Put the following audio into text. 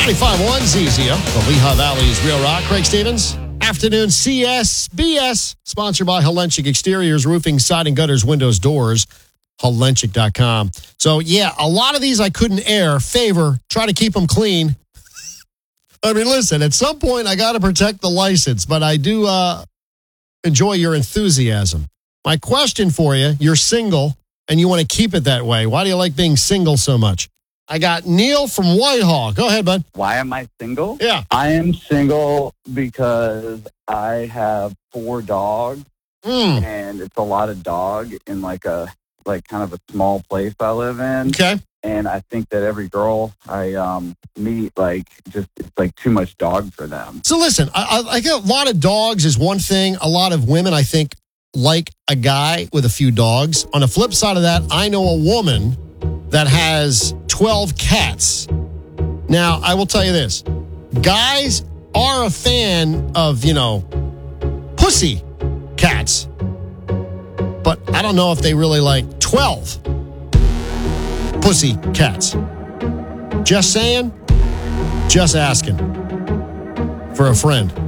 95.1 ZZM, the Lehigh Valley's Real Rock. Craig Stevens. Afternoon CSBS, sponsored by Helenchik Exteriors, Roofing, Siding, Gutters, Windows, Doors. Helenchik.com. So, yeah, a lot of these I couldn't air. Favor, try to keep them clean. I mean, listen, at some point I got to protect the license, but I do enjoy your enthusiasm. My question for you, you're single and you want to keep it that way. Why do you like being single so much? I got Neil from Whitehall. Go ahead, bud. Why am I single? Yeah. I am single because I have 4 dogs, and it's a lot of dog in like kind of a small place I live in. Okay. And I think that every girl I meet, it's like too much dog for them. So listen, I think a lot of dogs is one thing. A lot of women, I think, like a guy with a few dogs. On the flip side of that, I know a woman that has 12 cats. Now, I will tell you this. Guys are a fan of, pussy cats. But I don't know if they really like 12 pussy cats. Just saying, just asking for a friend.